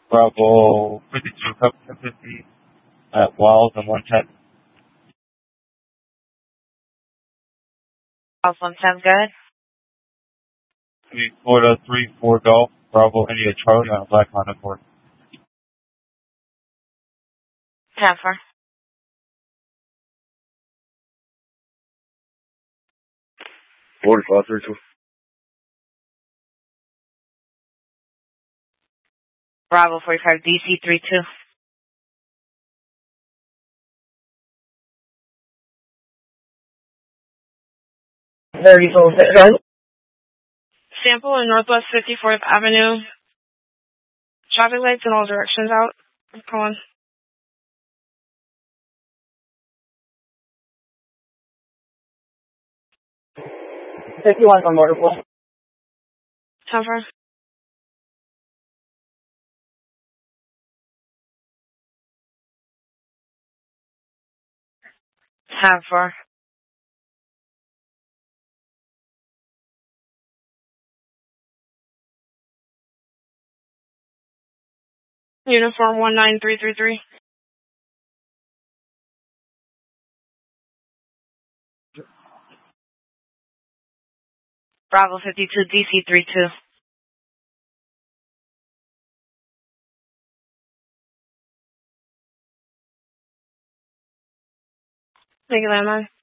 Bravo 52, cup 1050 at Wild and 110. Wild 110, good. Florida 3-4 Golf, Bravo India Charlie on a Black Honda Accord. 10-4. Florida 532. Bravo 45 DC 32. Sample in Northwest 54th Avenue. Traffic lights in all directions out. Come on. 51 on Motorpool. 10-4. Have for Uniform 19333. Bravo 52 DC 32. Thank you, landline.